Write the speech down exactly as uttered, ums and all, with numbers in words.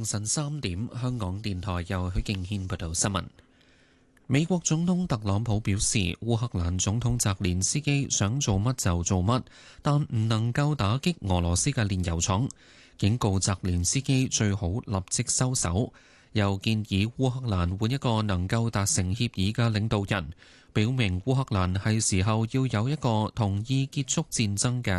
凌晨三點，香港電台由許敬軒報道新聞。美國總統特朗普表示，烏克蘭總統澤連斯基想做乜就做乜，但唔能夠打擊俄羅斯嘅煉油廠，警告澤連斯基最好立即收手，又建議烏克蘭換一個能夠達成協議嘅領導人，表明烏克蘭係時候要有一個同意結束戰爭嘅